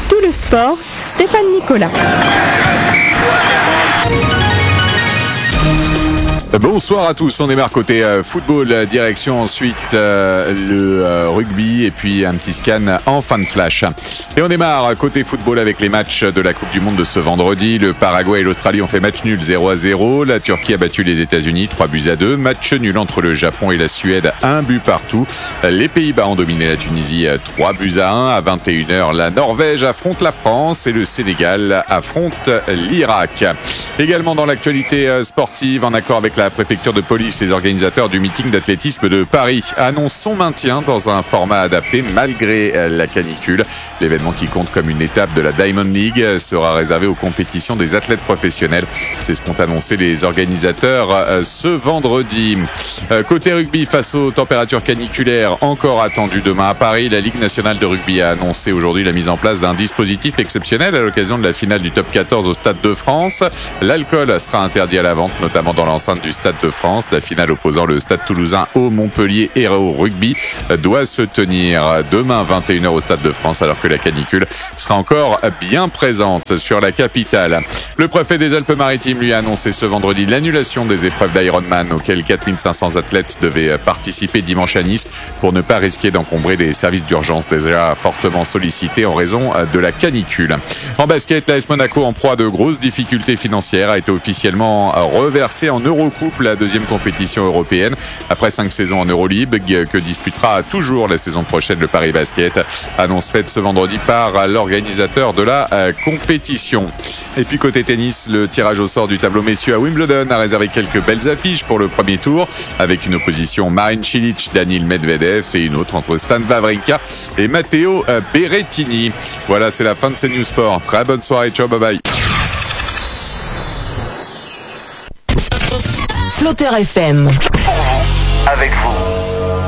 Tout le sport, Stéphane Nicolas. Bonsoir à tous, on démarre côté football, direction ensuite le rugby et puis un petit scan en fin de flash. Et on démarre côté football avec les matchs de la Coupe du Monde de ce vendredi. Le Paraguay et l'Australie ont fait match nul 0-0. La Turquie a battu les États-Unis 3-2. Match nul entre le Japon et la Suède, 1 but partout. Les Pays-Bas ont dominé la Tunisie 3-1. À 21h, la Norvège affronte la France et le Sénégal affronte l'Irak. Également dans l'actualité sportive, en accord avec la préfecture de police, les organisateurs du meeting d'athlétisme de Paris annoncent son maintien dans un format adapté malgré la canicule. L'événement qui compte comme une étape de la Diamond League sera réservé aux compétitions des athlètes professionnels. C'est ce qu'ont annoncé les organisateurs ce vendredi. Côté rugby, face aux températures caniculaires encore attendues demain à Paris, la Ligue nationale de rugby a annoncé aujourd'hui la mise en place d'un dispositif exceptionnel à l'occasion de la finale du Top 14 au Stade de France. L'alcool sera interdit à la vente, notamment dans l'enceinte du Stade de France. La finale opposant le Stade toulousain au Montpellier et au rugby doit se tenir demain 21h au Stade de France, alors que la canicule sera encore bien présente sur la capitale. Le préfet des Alpes-Maritimes lui a annoncé ce vendredi l'annulation des épreuves d'Ironman auxquelles 4500 athlètes devaient participer dimanche à Nice pour ne pas risquer d'encombrer des services d'urgence déjà fortement sollicités en raison de la canicule. En basket, l'AS Monaco, en proie de grosses difficultés financières, a été officiellement reversé en Eurocoupe, la deuxième compétition européenne, après 5 saisons en Euroleague que disputera toujours la saison prochaine le Paris Basket. Annonce faite ce vendredi par l'organisateur de la compétition. Et puis côté tennis, le tirage au sort du tableau messieurs à Wimbledon a réservé quelques belles affiches pour le premier tour, avec une opposition Marin Cilic, Daniil Medvedev et une autre entre Stan Wawrinka et Matteo Berrettini. Voilà, c'est la fin de ces News Sport. Très bonne soirée, ciao, bye bye. Flotter FM. Pour vous, avec vous.